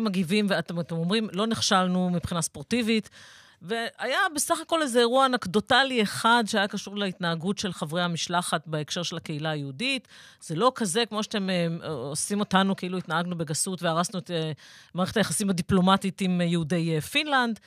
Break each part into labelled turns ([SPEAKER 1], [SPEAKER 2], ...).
[SPEAKER 1] מגיבים, ואתם אומרים, לא נכשלנו מבחינה ספורטיבית, והיה בסך הכל איזה אירוע אנקדוטלי אחד שהיה קשור להתנהגות של חברי המשלחת בהקשר של הקהילה היהודית. זה לא כזה כמו שאתם עושים אותנו, כאילו התנהגנו בגסות והרסנו את מערכת היחסים הדיפלומטית עם יהודי פינלנד,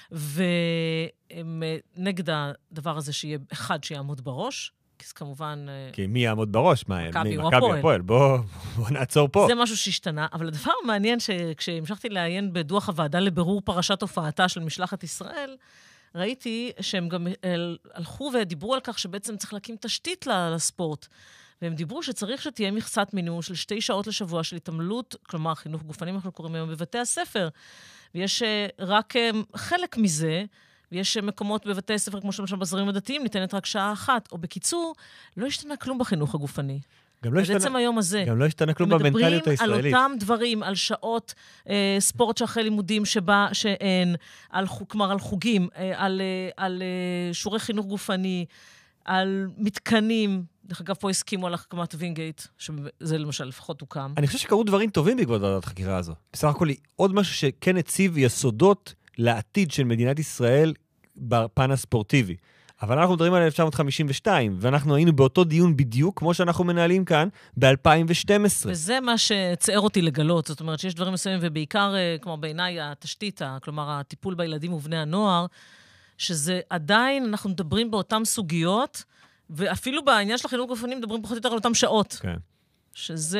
[SPEAKER 1] ונגד הדבר הזה שיהיה אחד שיעמוד בראש, כי זה כמובן...
[SPEAKER 2] כי מי יעמוד בראש?
[SPEAKER 1] מכבי או
[SPEAKER 2] הפועל. בוא נעצור פה.
[SPEAKER 1] זה משהו שהשתנה, אבל הדבר המעניין שכשהמשכתי לעיין בדוח הוועדה לבירור פרשת הופעתה של משלחת ישראל, ראיתי שהם גם הלכו ודיברו על כך שבעצם צריך להקים תשתית לספורט, והם דיברו שצריך שתהיה מכסת מינימום של 2 שעות לשבוע של התעמלות, כלומר חינוך גופני, אנחנו קוראים היום בבתי הספר, ויש רק חלק מזה, ויש מקומות בבתי ספר, כמו למשל בזרמים הדתיים, ניתנת רק שעה אחת, או בקיצור, לא השתנה כלום בחינוך הגופני.
[SPEAKER 2] גם לא השתנה,
[SPEAKER 1] היום הזה.
[SPEAKER 2] גם לא השתנה כלום במנטליות הישראלית.
[SPEAKER 1] מדברים על אותם דברים, על שעות ספורט שאחרי לימודים שאין, כלומר על חוגים, על שורי חינוך גופני, על מתקנים. דרך אגב, פה הסכימו על הקמת וינגייט, שזה למשל לפחות הוקם.
[SPEAKER 2] אני חושב שקרו דברים טובים בעקבות ועדת החקירה הזו. בסך הכל עוד משהו שכן הציב יסודות לעתיד של מדינת ישראל בפן הספורטיבי. אבל אנחנו מדברים על 1952, ואנחנו היינו באותו דיון בדיוק, כמו שאנחנו מנהלים כאן, ב-2012.
[SPEAKER 1] וזה מה שצער אותי לגלות. זאת אומרת שיש דברים מסוימים, ובעיקר, כמו בעיניי, התשתית, כלומר, הטיפול בילדים ובני הנוער, שזה עדיין, אנחנו מדברים באותם סוגיות, ואפילו בעניין של החינוך גופני, מדברים פחות או יותר על אותם שעות. כן. שזה,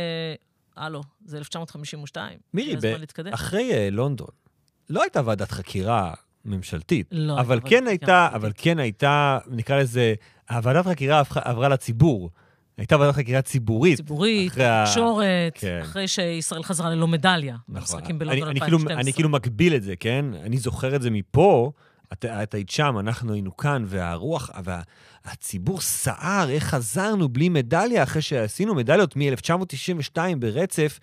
[SPEAKER 1] זה 1952.
[SPEAKER 2] מירי, אחרי לונדון, לא הייתה ועדת חקירה ממשלתית,
[SPEAKER 1] לא,
[SPEAKER 2] אבל כן הייתה, נקרא לזה, הוועדת חקירה עברה לציבור. הייתה ועדת חקירה ציבורית.
[SPEAKER 1] תקשורת, אחרי שישראל חזרה ללא מדליה.
[SPEAKER 2] נכון. אני כאילו מקביל את זה, כן? אני זוכר את זה מפה, את היית שם, אנחנו היינו כאן, והרוח, והציבור סער, איך חזרנו בלי מדליה, אחרי שעשינו מדליות מ-1992 ברצף,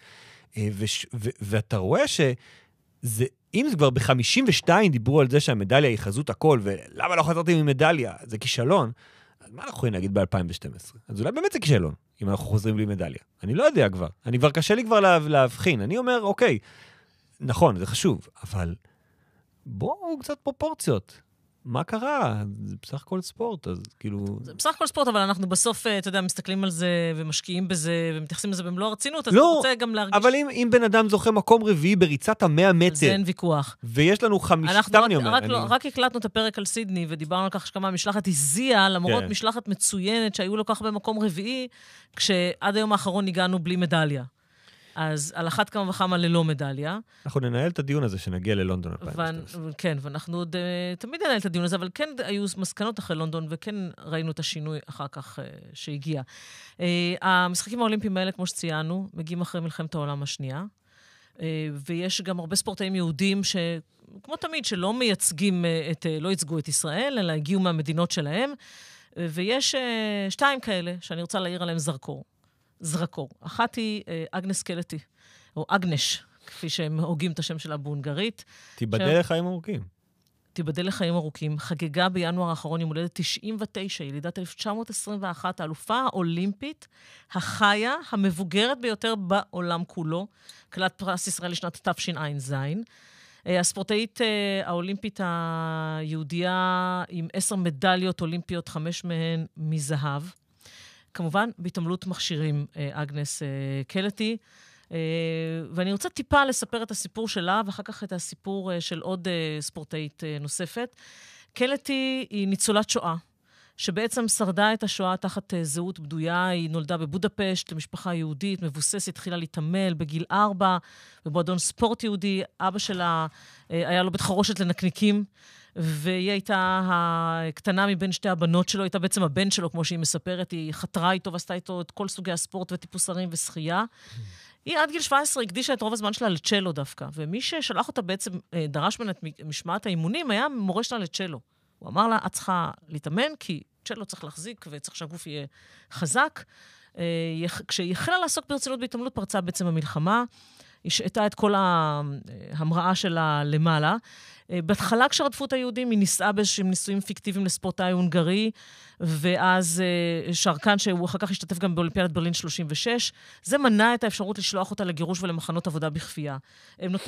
[SPEAKER 2] ואתה רואה שזה, אם זה כבר ב-52 דיברו על זה שהמדליה היא חזות הכל, ולמה לא חזרתי ממדליה? זה כישלון. אז מה אנחנו יכולים להגיד ב-2012? אז אולי באמת זה כישלון, אם אנחנו חוזרים בלי מדליה. אני לא יודע כבר. קשה לי כבר להבחין. אני אומר, אוקיי, נכון, זה חשוב, אבל בואו קצת פרופורציות. מה קרה? זה בסך הכל ספורט, אז כאילו... זה
[SPEAKER 1] בסך הכל ספורט, אבל אנחנו בסוף, אתה יודע, מסתכלים על זה ומשקיעים בזה ומתייחסים לזה במלוא הרצינות, אז
[SPEAKER 2] לא,
[SPEAKER 1] אתה רוצה גם להרגיש...
[SPEAKER 2] אבל אם בן אדם זוכה מקום רביעי בריצת 100 מטר...
[SPEAKER 1] זה אין ויכוח.
[SPEAKER 2] ויש לנו 5...
[SPEAKER 1] רק הקלטנו את הפרק על סידני, ודיברנו על כך שכמה המשלחת הזיעה, למרות משלחת מצוינת שהיו לו כך במקום רביעי, כשעד היום האחרון הגענו בלי מדליה. אז על אחת כמה וכמה ללא מדליה.
[SPEAKER 2] אנחנו ננהל את הדיון הזה שנגיע ללונדון
[SPEAKER 1] 2012. כן, ואנחנו עוד תמיד ננהל את הדיון הזה, אבל כן היו מסקנות אחרי לונדון, וכן ראינו את השינוי אחר כך שהגיע. המשחקים האולימפיים האלה, כמו שציינו, מגיעים אחרי מלחמת העולם השנייה, ויש גם הרבה ספורטאים יהודים כמו תמיד, שלא מייצגים לא ייצגו את ישראל, אלא הגיעו מהמדינות שלהם, ויש 2 כאלה שאני רוצה להעיר עליהם זרקור. אחת היא אגנס קלטי, או אגנש, כפי שהם הוגים את השם שלה בהונגרית.
[SPEAKER 2] תיבדל לחיים ארוכים.
[SPEAKER 1] תיבדל לחיים ארוכים. חגגה בינואר האחרון, יום הולדת 99, ילידת 1921, האלופה האולימפית, החיה, המבוגרת ביותר בעולם כולו, כלת פרס ישראל לשנת תשע"ז. הספורטאית האולימפית היהודייה עם 10 מדליות אולימפיות, 5 מהן מזהב. כמובן, בהתעמלות מכשירים אגנס קלטי. ואני רוצה טיפה לספר את הסיפור שלה, ואחר כך את הסיפור של עוד ספורטאית נוספת. קלטי היא ניצולת שואה, שבעצם שרדה את השואה תחת זהות בדויה. היא נולדה בבודפשט, למשפחה יהודית, מבוססת, התחילה להתעמל בגיל 4, בבועדון ספורט יהודי. אבא שלה היה לו בית חרושת לנקניקים, והיא הייתה הקטנה מבין 2 הבנות שלו, הייתה בעצם הבן שלו, כמו שהיא מספרת, היא חתרה איתו ועשתה איתו את כל סוגי הספורט וטיפוס הרים ושחייה. היא עד גיל 17 הקדישה את רוב הזמן שלה לצ'לו דווקא, ומי ששלח אותה בעצם, דרש ממנה את משמעת האימונים, היה מורה שלה לצ'לו. הוא אמר לה, את צריכה להתאמן, כי צ'לו צריך להחזיק וצריך שהגוף יהיה חזק. כשהיא החלה לעסוק ברצינות בהתעמלות, פרצה בעצם המלחמה, היא שעתה את כל ההמראה שלה למעלה. בהתחלה כשרדפו את היהודים, היא ניסעה באיזשהם ניסויים פיקטיביים לספורטאי הונגרי, ואז שרקן שהוא אחר כך השתתף גם באולימפיאדת ברלין 36, זה מנע את האפשרות לשלוח אותה לגירוש ולמחנות עבודה בכפייה. הם נותרו